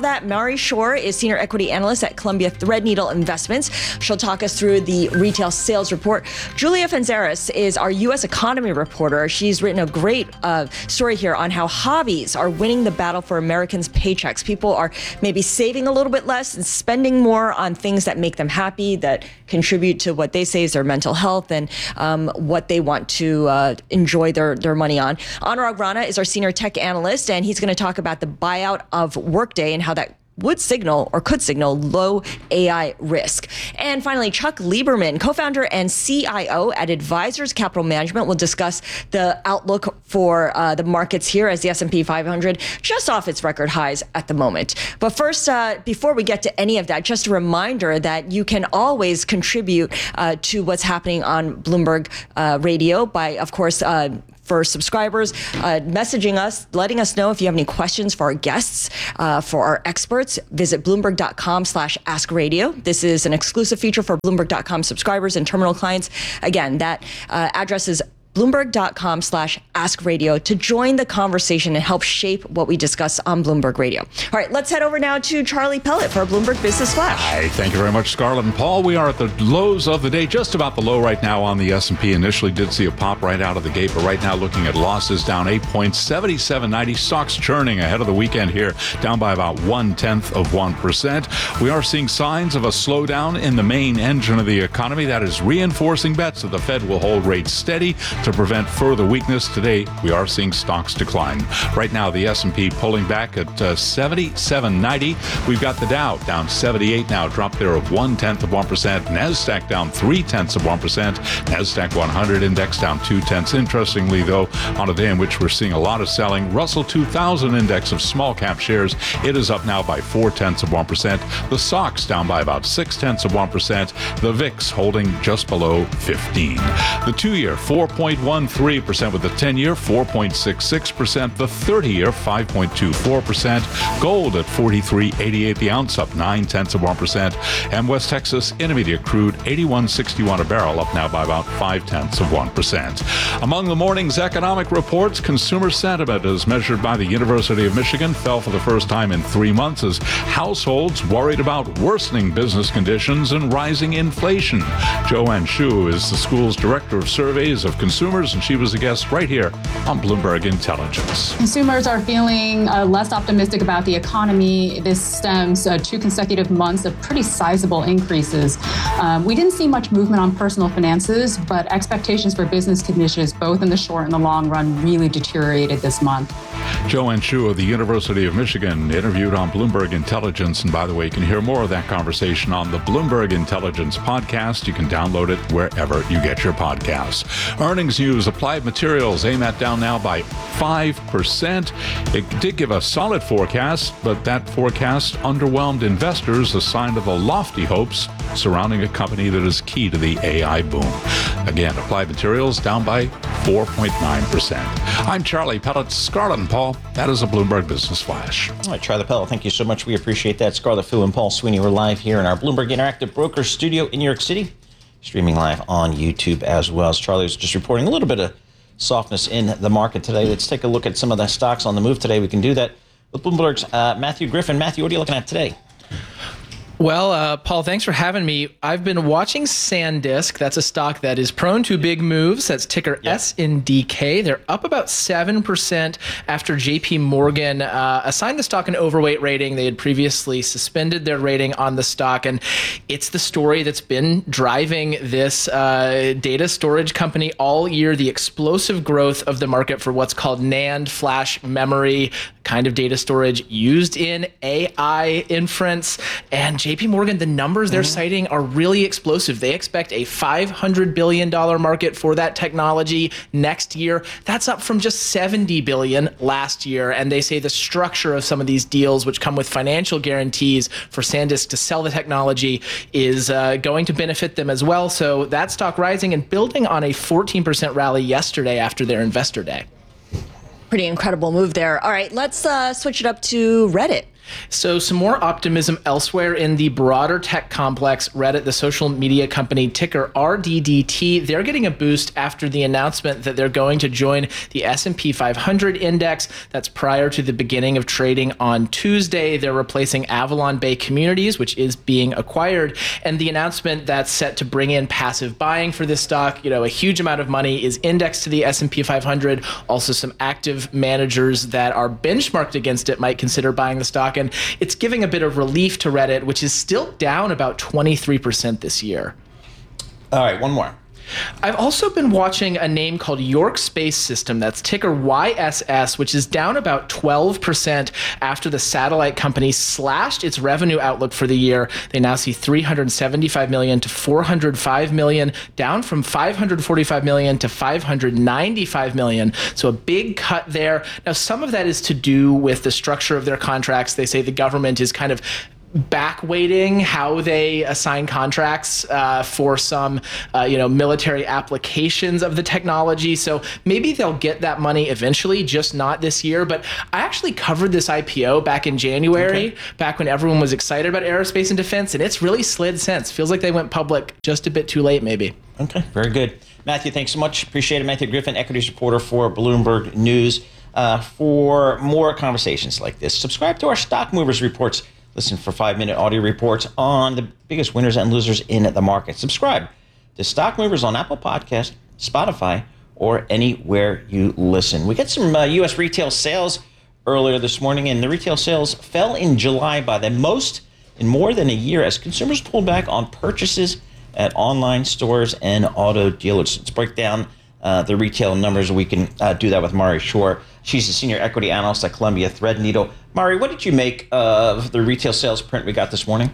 that, Mari Shore is Senior Equity Analyst at Columbia Threadneedle Investments. She'll talk us through the retail sales report. Julia Fanzaris is our U.S. economy reporter. She's written a great story here on how hobbies are winning the battle for Americans' paychecks. People are maybe saving a little bit less and spending more on things that make them happy, that contribute to what they say is their mental health and what they want to enjoy their money on. Anurag Rana is our Senior Tech Analyst, and he's going to talk about the buyout of Workday and how that would signal or could signal low AI risk. And finally, Chuck Lieberman, co-founder and CIO at Advisors Capital Management, will discuss the outlook for the markets here as the S&P 500 just off its record highs at the moment. But first, before we get to any of that, just a reminder that you can always contribute to what's happening on Bloomberg Radio by, of course, for subscribers, messaging us, letting us know if you have any questions for our guests, for our experts. Visit Bloomberg.com/AskRadio. This is an exclusive feature for Bloomberg.com subscribers and terminal clients. Again, that address is Bloomberg.com/AskRadio to join the conversation and help shape what we discuss on Bloomberg Radio. All right, let's head over now to Charlie Pellet for a Bloomberg Business Flash. Hi, thank you very much, Scarlett and Paul. We are at the lows of the day, just about the low right now on the S&P. Initially did see a pop right out of the gate, but right now looking at losses down 8 points, 77.90. Stocks churning ahead of the weekend here, down by about 0.1%. We are seeing signs of a slowdown in the main engine of the economy. That is reinforcing bets that the Fed will hold rates steady to prevent further weakness. Today, we are seeing stocks decline. Right now, the S&P pulling back at 77.90. We've got the Dow down 78 now, drop there of 0.1%. NASDAQ down 0.3%. NASDAQ 100 index down 0.2. Interestingly, though, on a day in which we're seeing a lot of selling, Russell 2000 index of small cap shares, it is up now by 0.4%. The SOX down by about 0.6%. The VIX holding just below 15. The 2-year 4.13% with the 10-year 4.66%, the 30-year 5.24%, gold at $43.88 the ounce, up 0.9%, and West Texas Intermediate crude 81.61 a barrel, up now by about 0.5%. Among the morning's economic reports, consumer sentiment as measured by the University of Michigan fell for the first time in 3 months as households worried about worsening business conditions and rising inflation. Joanne Shu is the school's director of surveys of consumers, and she was a guest right here on Bloomberg Intelligence. Consumers are feeling less optimistic about the economy. This stems 2 consecutive months of pretty sizable increases. We didn't see much movement on personal finances, but expectations for business conditions, both in the short and the long run, really deteriorated this month. Joanne Shu of the University of Michigan interviewed on Bloomberg Intelligence. And by the way, you can hear more of that conversation on the Bloomberg Intelligence podcast. You can download it wherever you get your podcasts. Earnings news, Applied Materials, AMAT down now by 5%. It did give a solid forecast, but that forecast underwhelmed investors, a sign of the lofty hopes surrounding a company that is key to the AI boom. Again, Applied Materials down by 4.9%. I'm Charlie Pellet, Scarlett and Paul. That is a Bloomberg Business Flash. All right, Charlie Pellet, thank you so much. We appreciate that. Scarlett Fu and Paul Sweeney, we're live here in our Bloomberg Interactive Broker studio in New York City, streaming live on YouTube as well. As Charlie was just reporting a little bit of softness in the market today. Let's take a look at some of the stocks on the move today. We can do that with Bloomberg's Matthew Griffin. Matthew, what are you looking at today? Well, Paul, thanks for having me. I've been watching SanDisk. That's a stock that is prone to big moves. That's ticker SNDK. They're up about 7% after JP Morgan assigned the stock an overweight rating. They had previously suspended their rating on the stock, and it's the story that's been driving this data storage company all year, the explosive growth of the market for what's called NAND flash memory, kind of data storage used in AI inference. And JP Morgan, the numbers they're citing are really explosive. They expect a $500 billion market for that technology next year. That's up from just $70 billion last year. And they say the structure of some of these deals, which come with financial guarantees for SanDisk to sell the technology, is going to benefit them as well. So that stock rising and building on a 14% rally yesterday after their investor day. Pretty incredible move there. All right, let's switch it up to Reddit. So some more optimism elsewhere in the broader tech complex. Reddit, the social media company, ticker RDDT, they're getting a boost after the announcement that they're going to join the S&P 500 index. That's prior to the beginning of trading on Tuesday. They're replacing Avalon Bay Communities, which is being acquired. And the announcement that's set to bring in passive buying for this stock, a huge amount of money is indexed to the S&P 500. Also, some active managers that are benchmarked against it might consider buying the stock. And it's giving a bit of relief to Reddit, which is still down about 23% this year. All right, one more. I've also been watching a name called York Space System, that's ticker YSS, which is down about 12% after the satellite company slashed its revenue outlook for the year. They now see $375 million to $405 million, down from $545 million to $595 million. So a big cut there. Now, some of that is to do with the structure of their contracts. They say the government is kind of back weighting how they assign contracts for some military applications of the technology. So maybe they'll get that money eventually, just not this year. But I actually covered this IPO back in January, back when everyone was excited about aerospace and defense, and it's really slid since. Feels like they went public just a bit too late, maybe. Okay, very good. Matthew, thanks so much. Appreciate it. Matthew Griffin, equities reporter for Bloomberg News. For more conversations like this, subscribe to our Stock Movers reports. Listen for 5-minute audio reports on the biggest winners and losers in the market. Subscribe to Stock Movers on Apple Podcasts, Spotify, or anywhere you listen. We got some U.S. retail sales earlier this morning, and the retail sales fell in July by the most in more than a year as consumers pulled back on purchases at online stores and auto dealers. Let's break down the retail numbers. We can do that with Mari Shore. She's a senior equity analyst at Columbia Threadneedle. Mari, what did you make of the retail sales print we got this morning?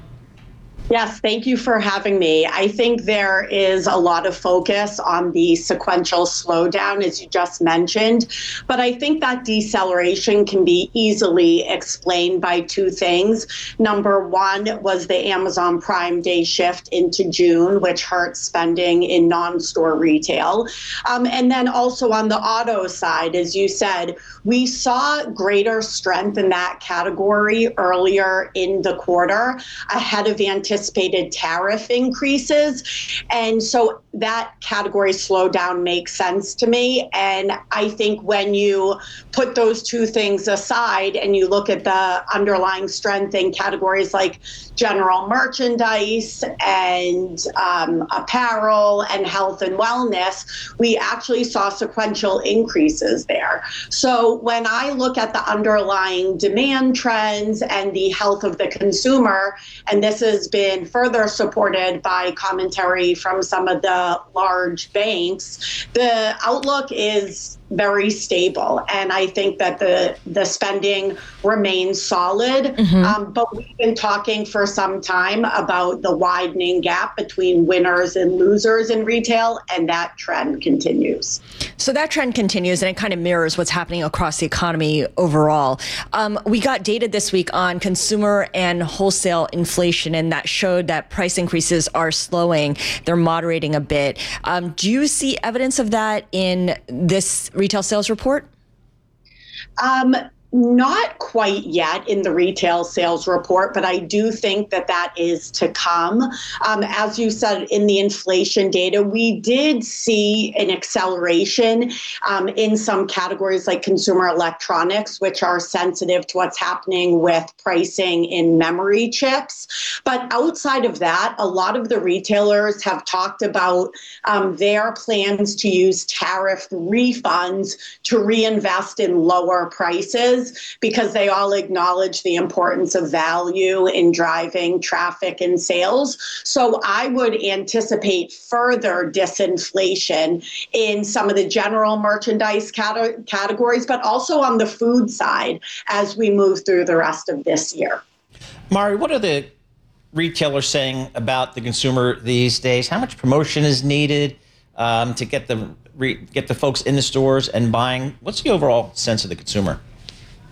Yes, thank you for having me. I think there is a lot of focus on the sequential slowdown, as you just mentioned, but I think that deceleration can be easily explained by two things. Number one was the Amazon Prime Day shift into June, which hurt spending in non-store retail. And then also on the auto side, as you said, we saw greater strength in that category earlier in the quarter ahead of anticipated tariff increases. And so that category slowdown makes sense to me. And I think when you put those two things aside and you look at the underlying strength in categories like general merchandise and apparel and health and wellness, we actually saw sequential increases there. So when I look at the underlying demand trends and the health of the consumer, and this has been further supported by commentary from some of the large banks, the outlook is very stable. And I think that the spending remains solid. But we've been talking for some time about the widening gap between winners and losers in retail, and that trend continues. So that trend continues, and it kind of mirrors what's happening across the economy overall. We got data this week on consumer and wholesale inflation, and that showed that price increases are slowing. They're moderating a bit. Do you see evidence of that in this retail sales report? Not quite yet in the retail sales report, but I do think that that is to come. As you said, in the inflation data, we did see an acceleration in some categories like consumer electronics, which are sensitive to what's happening with pricing in memory chips. But outside of that, a lot of the retailers have talked about their plans to use tariff refunds to reinvest in lower prices, because they all acknowledge the importance of value in driving traffic and sales. So I would anticipate further disinflation in some of the general merchandise categories, but also on the food side as we move through the rest of this year. Mari, what are the retailers saying about the consumer these days? How much promotion is needed to get the folks in the stores and buying? What's the overall sense of the consumer?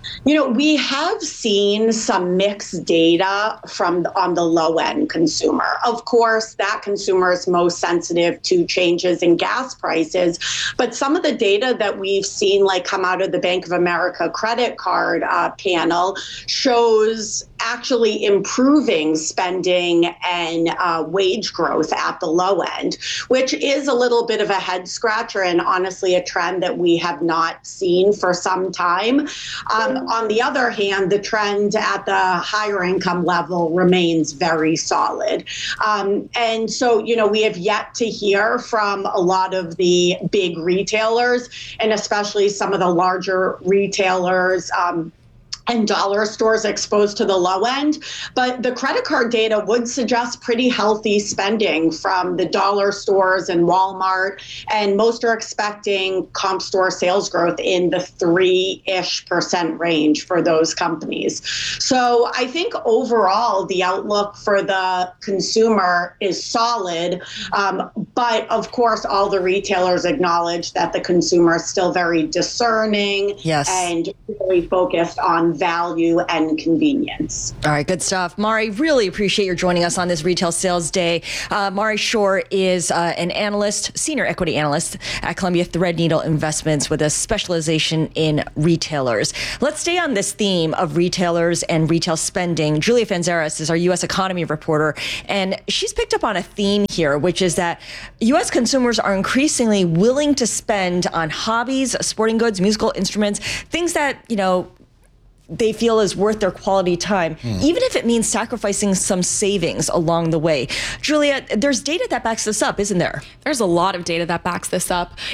We have seen some mixed data on the low end consumer. Of course, that consumer is most sensitive to changes in gas prices. But some of the data that we've seen, like come out of the Bank of America credit card panel, shows actually improving spending and wage growth at the low end, which is a little bit of a head scratcher and honestly a trend that we have not seen for some time. On the other hand, the trend at the higher income level remains very solid. And so, we have yet to hear from a lot of the big retailers, and especially some of the larger retailers, and dollar stores exposed to the low end. But the credit card data would suggest pretty healthy spending from the dollar stores and Walmart. And most are expecting comp store sales growth in the 3-ish% range for those companies. So I think overall, the outlook for the consumer is solid. But of course, all the retailers acknowledge that the consumer is still very discerning and really focused on value and convenience. All right, good stuff. Mari, really appreciate your joining us on this Retail Sales Day. Mari Shore is an analyst, senior equity analyst at Columbia Threadneedle Investments with a specialization in retailers. Let's stay on this theme of retailers and retail spending. Julia Fanzaris is our U.S. economy reporter, and she's picked up on a theme here, which is that U.S. consumers are increasingly willing to spend on hobbies, sporting goods, musical instruments, things that, they feel is worth their quality time, even if it means sacrificing some savings along the way. Julia, there's data that backs this up, isn't there? There's a lot of data that backs this up.